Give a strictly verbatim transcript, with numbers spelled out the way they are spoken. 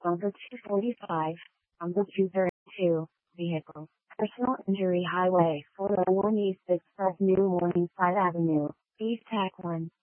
Number two forty-five. Number two thirty-two. Vehicle. Personal Injury Highway four oh one East Express New Morningside Avenue. East Tac one.